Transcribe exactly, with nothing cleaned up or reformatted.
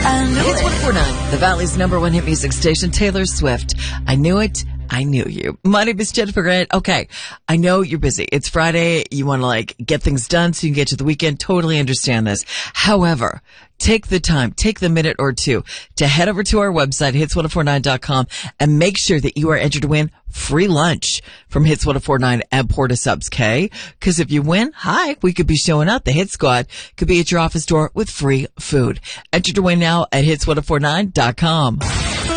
I knew Hits it. one forty-nine, the Valley's number one hit music station, Taylor Swift. I knew it. I knew you. My name is Jennifer Grant. Okay. I know you're busy. It's Friday. You want to like get things done so you can get to the weekend. Totally understand this. However, take the time, take the minute or two to head over to our website, hits ten forty-nine dot com, and make sure that you are entered to win free lunch from Hits ten forty-nine and Porta Subs, okay? Because if you win, hi, we could be showing up. The Hit Squad could be at your office door with free food. Enter to win now at hits ten forty-nine dot com.